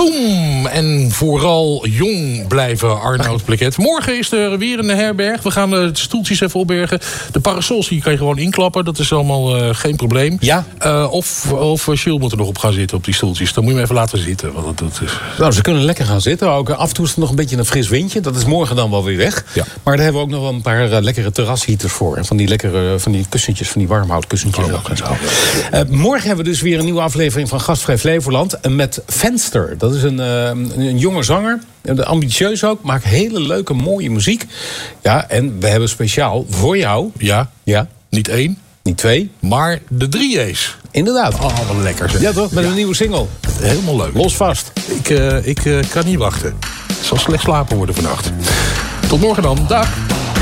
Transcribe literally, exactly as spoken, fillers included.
Boom! En vooral jong blijven, Arnoud Pleket. Morgen is er weer een herberg. We gaan de stoeltjes even opbergen. De parasols die kan je gewoon inklappen. Dat is allemaal uh, geen probleem. Ja. Uh, of, of Jules moet er nog op gaan zitten op die stoeltjes. Dan moet je hem even laten zitten. Want dat is... Nou, ze kunnen lekker gaan zitten. Ook af en toe is er nog een beetje een fris windje. Dat is morgen dan wel weer weg. Ja. Maar daar hebben we ook nog wel een paar uh, lekkere terrasheaters voor. En van die lekkere van die kussentjes, van die warmhoutkussentjes. Oh, ook en zo. Uh, morgen hebben we dus weer een nieuwe aflevering van Gastvrij Flevoland. Met Venster. Dat is een, uh, een jonge zanger. Ambitieus ook. Maakt hele leuke, mooie muziek. Ja, en we hebben speciaal voor jou... Ja, ja. Niet één. Niet twee. Maar de drie E's. Inderdaad. Oh, wat lekker zeg. Ja toch? Met ja. een nieuwe single. Helemaal leuk. Los vast. Ik, uh, ik uh, kan niet wachten. Het zal slecht slapen worden vannacht. Tot morgen dan. Dag.